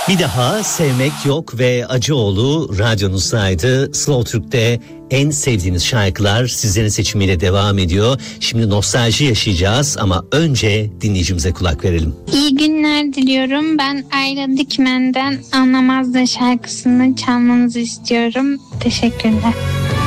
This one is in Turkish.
Bir daha sevmek yok ve Acıoğlu radyonuzdaydı. Slow Türk'te en sevdiğiniz şarkılar sizlerin seçimiyle devam ediyor. Şimdi nostalji yaşayacağız ama önce dinleyicimize kulak verelim. İyi günler diliyorum. Ben Ayla Dikmen'den Anlamaz da şarkısını çalmanızı istiyorum. Teşekkürler.